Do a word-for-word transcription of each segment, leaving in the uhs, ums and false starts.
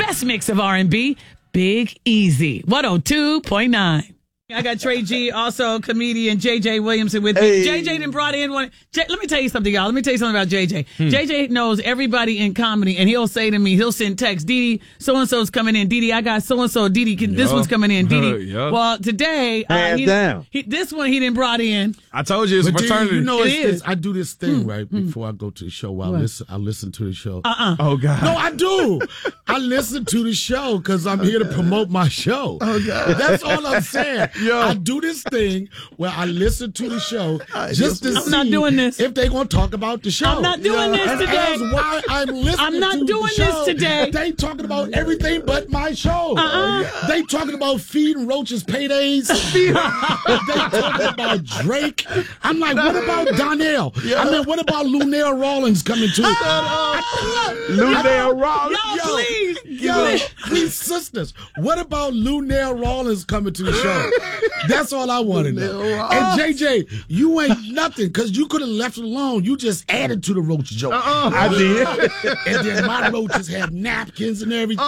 best mix of R and B, Big Easy, one oh two point nine. I got Trey G, also comedian J J Williamson with Hey. me. J J done brought in one. J, let me tell you something, y'all. Let me tell you something about J J. Hmm. J J knows everybody in comedy, and he'll say to me, he'll send text, Dee Dee, so-and-so's coming in. Dee Dee, I got so-and-so. Dee Dee, this Yeah. one's coming in. Dee Dee. Yeah. Well, today, uh, Hands he, down. he, this one he didn't brought in. I told you it's But Dee, fraternity. you know, It it's, is. it's, I do this thing right before I go to the show. While I listen, I listen to the show. Uh-uh. oh, God. No, I do. I listen to the show because I'm here to promote my show. Oh God, that's all I'm saying. Yo. I do this thing where I listen to the show just to I'm see not doing this. if they're going to talk about the show. I'm not doing this and today. That's why I'm listening. I'm not to doing the this show. today. They talking about everything but my show. Uh-uh. They talking about feeding roaches paydays. they talking about Drake. I'm like, what about Donnell? I mean, what about Lunaire Rawlins coming to? Lunaire Rollins. Y'all, Yo, please. Yo, please, sisters, what about Lunaire Rawlins coming to the show? That's all I want to know. And J J, you ain't nothing because you could have left it alone. You just added to the roach joke. Uh-uh. I did. And then my roaches have napkins and everything.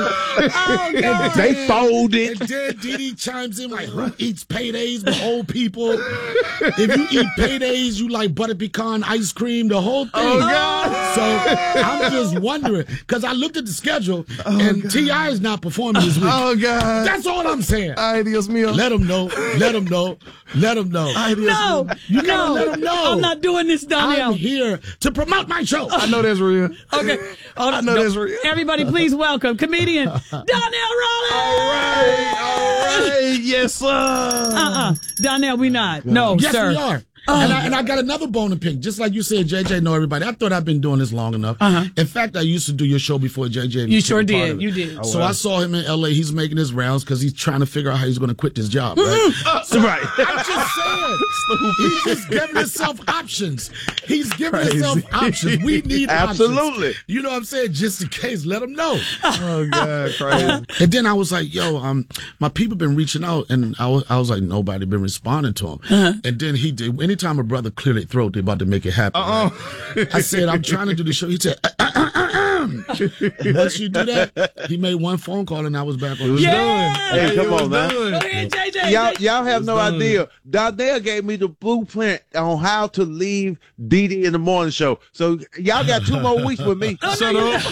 Oh, God. They folded. And then Dee Dee chimes in like, who eats paydays with old people? If you eat paydays, you like butter pecan ice cream, the whole thing. Oh, God. So I'm just wondering, because I looked at the schedule, and T I is not performing this week. Oh, God. That's all I'm saying. Ay, Dios mío. Let them know. Let them know. Let them know. Ay, Dios No, mío. You gotta no, let 'em know. I'm not doing this, Donnell. I'm here to promote my show. I know that's real. Okay. Hold I on. know Don't- that's real. Everybody, please welcome comedian Donnell Rollins. All right. All right. Yes, sir. Uh-uh. Donnell, we not. No, Yes, sir. we are. And, I, and I got another bone to pick. Just like you said, J J know everybody. I thought I've been doing this long enough. Uh-huh. In fact, I used to do your show before J J. You became sure part did. of it. You did. So I saw him in L A. He's making his rounds because he's trying to figure out how he's going to quit this job. Right? That's right. I'm just saying. He's just giving himself options. He's giving Crazy. himself options. We need Absolutely. options. You know what I'm saying? Just in case, let him know. Oh, God. Crazy. And then I was like, yo, um, my people been reaching out, and I was, I was like, nobody been responding to him. Uh-huh. And then he did. Anytime a brother cleared their throat, they about to make it happen. Uh-uh. right? I said, I'm trying to do the show. He said, uh, uh, uh, uh, uh. Once you do that, he made one phone call, and I was back on the show. Yeah. Hey, come on, man. Go ahead, J J. Y'all, y'all have no idea. Donnell gave me the blueprint on how to leave Dee Dee in the morning show. So y'all got two more weeks with me. Shut up.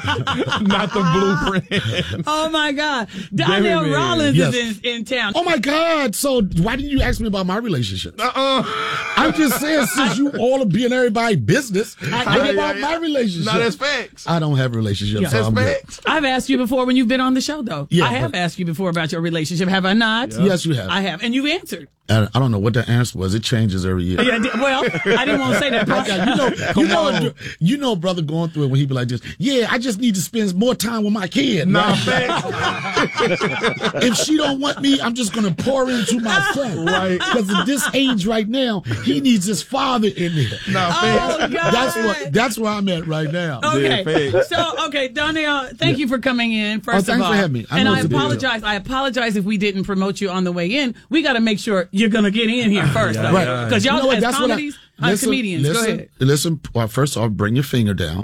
Not the blueprint. Oh, my God. Donnell Damn it. Rollins Yes. is in, in town. Oh my God! So why didn't you ask me about my relationship? Uh-uh. I'm just saying, since you all are being everybody's business, I, I Yeah, get yeah, about yeah. my relationship. No, that's facts. I don't have relationships. So That's I'm good. facts. I've asked you before when you've been on the show, though. Yeah, I have but- asked you before about your relationship, have I not? Yes, you have. I have. And you've answered. And I don't know what the answer was. It changes every year. Yeah, I did- well, I didn't want to say that. I got- you know, you know, on. a- you know, a brother going through it when he be like this. Yeah, I just need to spend more time with my kid. Nah, right? facts. If she don't want me, I'm just gonna pour into my son. Right. Because at this age right now, he needs his father in there. Nah, facts. Oh, God. That's what. That's where I'm at right now. Okay. Yeah, facts. So, okay, Donnell, thank you for coming in, first Oh, of thanks all. for having me. I and know I it's a big deal. apologize. I apologize if we didn't promote you on the way in. We got to make sure you're going to get in here first, though. Right. Because y'all, You know what? as That's what I- comedies, I'm listen, comedians. Listen, Go ahead. listen. Well, first off, bring your finger down.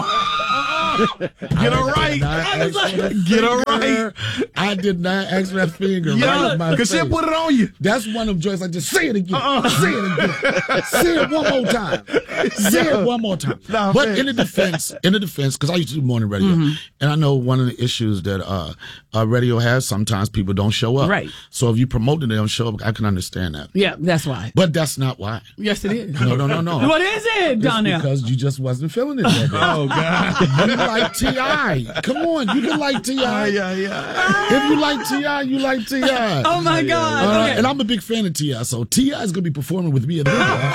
Get her right. I was like, Get her right. I did not ask for that finger. right Yeah, in my because she'll face. put it on you. That's one of them joints like just say it again. Say it again. Say it one more time. Say it one more time. Nah, but man. in the defense, in the defense, because I used to do morning radio, and I know one of the issues that uh, uh, radio has, sometimes people don't show up. Right. So if you promote it, they don't show up. I can understand that. Yeah, that's why. But that's not why. Yes, it is. No, no, no, no. What is it, It's Donnell? because you just wasn't feeling it that day. Oh, God. You like T I Come on, you can like T I Yeah, yeah. If you like T I, you like T I Oh, my God. All right, Okay. and I'm a big fan of T I, so T I is going to be performing with me at the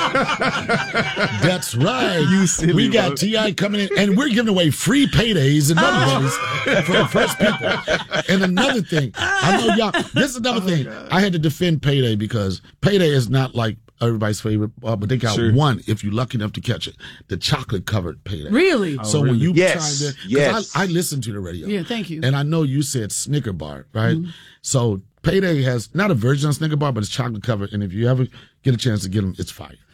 That's right. You silly we got bug. T I coming in, and we're giving away free paydays and other days for the first people. And another thing, I know y'all, this is another thing. I had to defend Payday because Payday is not like everybody's favorite, uh, but they got Sure. one if you're lucky enough to catch it. The chocolate covered Payday. Really? So when you Yes, chimed in, 'cause yes. I, I listen to the radio. Yeah, thank you. And I know you said Snicker bar, right? So Payday has not a version of Snicker bar, but it's chocolate covered. And if you ever get a chance to get them, it's fire.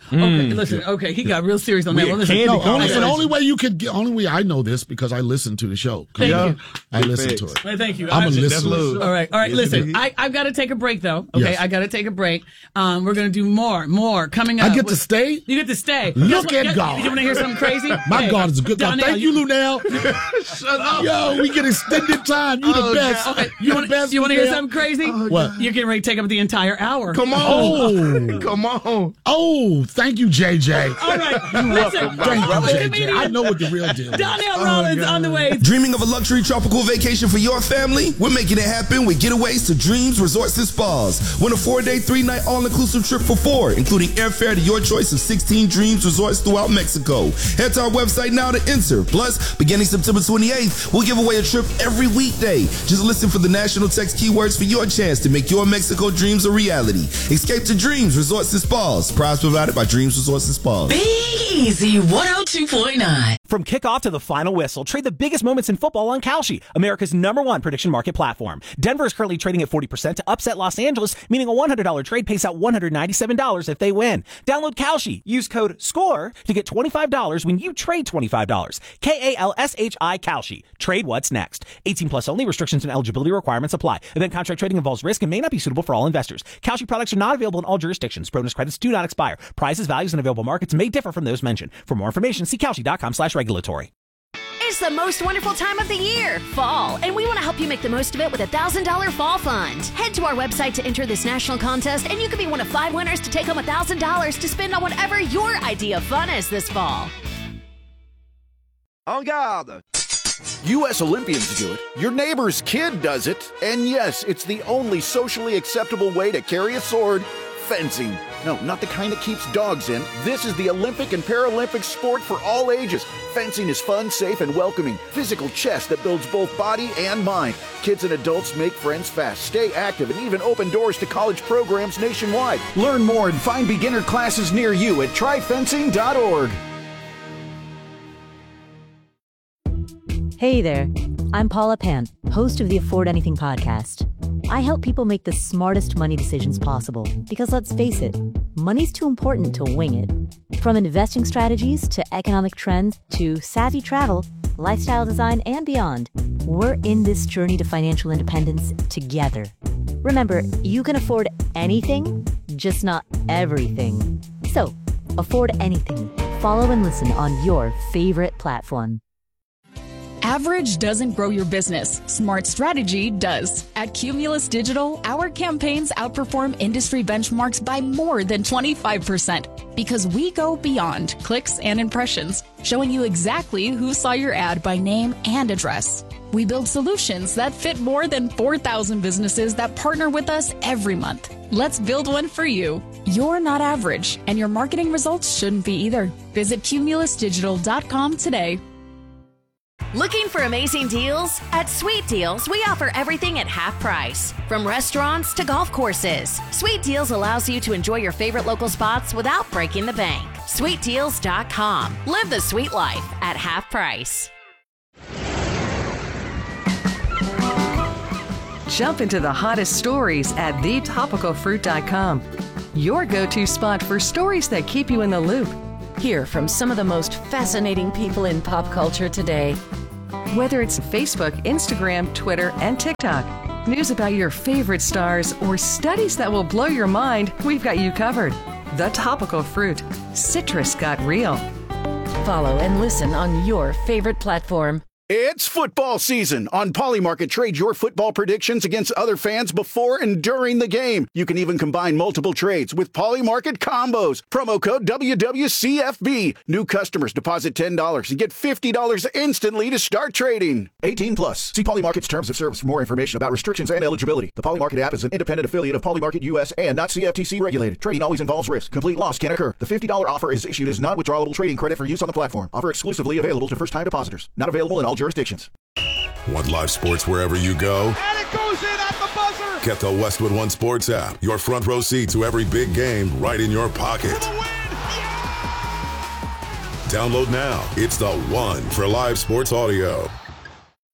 Okay, listen. Okay, he got real serious on that We one. a Listen, candy No, no, only, company. and only way you could get, only way I know this because I listen to the show. Thank Yeah. you. I listen Big to it. Well, thank you. I'm a I- listener. That's Lou. All right, all right. Yes, Listen, indeed. I, I've got to take a break though. Okay, Yes. I got to take a break. Um, we're gonna do more, more coming up. I get to with- stay? You get to stay. Look Guess what- at guess- God. You want to hear something crazy? My Hey, God is a good God. Donnell, Thank you, Lunell. Shut up. Yo, we get extended time. You the Oh, best. God. Okay, You you the want best. you want to hear Lunell. something crazy? What? You're getting ready to take up the entire hour. Come on. Oh. Come on. Oh, thank you, J J. All right. Listen, Thank you, the J J. comedian I know what the real deal is. Donnell Rollins on the way. Dreaming of a luxury tropical vacation for your family? We're making it happen with Getaways to Dreams Resorts and Spas. Win a four-day, three-night all-inclusive trip for four, including airfare to your choice of sixteen Dreams Resorts throughout Mexico. Head to our website now to enter. Plus, beginning September twenty-eighth, we'll give away a trip every weekday. Just listen for the national text keywords for your chance to make your Mexico dreams a reality. Escape to Dreams Resorts and Spas. Prize provided by Dreams Resorts and Spas. Big Easy one oh two point nine. From kickoff to the final whistle, trade the biggest moments in football on Kalshi, America's number one prediction market platform. Denver is currently trading at forty percent to upset Los Angeles, meaning a one hundred dollars trade pays out one hundred ninety-seven dollars if they win. Download Kalshi. Use code SCORE to get twenty-five dollars when you trade twenty-five dollars. K A L S H I Kalshi. Trade what's next. eighteen plus only. Restrictions and eligibility requirements apply. Event contract trading involves risk and may not be suitable for all investors. Kalshi products are not available in all jurisdictions. Bonus credits do not expire. Prizes, values, and available markets may differ from those mentioned. For more information, see Kalshi.com slash regulatory. It's the most wonderful time of the year, fall, and we want to help you make the most of it with a one thousand dollars Fall Fund. Head to our website to enter this national contest, and you could be one of five winners to take home one thousand dollars to spend on whatever your idea of fun is this fall. En garde! U S Olympians do it, your neighbor's kid does it, and yes, it's the only socially acceptable way to carry a sword, fencing. No, not the kind that keeps dogs in. This is the Olympic and Paralympic sport for all ages. Fencing is fun, safe, and welcoming. Physical chess that builds both body and mind. Kids and adults make friends fast, stay active, and even open doors to college programs nationwide. Learn more and find beginner classes near you at try fencing dot org. Hey there, I'm Paula Pant, host of the Afford Anything podcast. I help people make the smartest money decisions possible because let's face it, money's too important to wing it. From investing strategies to economic trends to savvy travel, lifestyle design, and beyond, we're in this journey to financial independence together. Remember, you can afford anything, just not everything. So, afford anything. Follow and listen on your favorite platform. Average doesn't grow your business. Smart strategy does. At Cumulus Digital, our campaigns outperform industry benchmarks by more than twenty-five percent because we go beyond clicks and impressions, showing you exactly who saw your ad by name and address. We build solutions that fit more than four thousand businesses that partner with us every month. Let's build one for you. You're not average, and your marketing results shouldn't be either. Visit cumulus digital dot com today. Looking for amazing deals? At Sweet Deals, we offer everything at half price. From restaurants to golf courses, Sweet Deals allows you to enjoy your favorite local spots without breaking the bank. sweet deals dot com. Live the sweet life at half price. Jump into the hottest stories at the topical fruit dot com. Your go-to spot for stories that keep you in the loop. Hear from some of the most fascinating people in pop culture today. Whether it's Facebook, Instagram, Twitter, and TikTok, news about your favorite stars, or studies that will blow your mind, we've got you covered. The Topical Fruit. Citrus got real. Follow and listen on your favorite platform. It's football season. On Polymarket, trade your football predictions against other fans before and during the game. You can even combine multiple trades with Polymarket combos. Promo code W W C F B. New customers deposit ten dollars and get fifty dollars instantly to start trading. eighteen plus. See Polymarket's terms of service for more information about restrictions and eligibility. The Polymarket app is an independent affiliate of Polymarket U S and not C F T C regulated. Trading always involves risk. Complete loss can occur. The fifty dollars offer is issued as non-withdrawable trading credit for use on the platform. Offer exclusively available to first-time depositors. Not available in all jurisdictions. Want live sports wherever you go? And it goes in at the buzzer! Get the Westwood One Sports app. Your front row seat to every big game right in your pocket. Yeah! Download now. It's the one for live sports audio.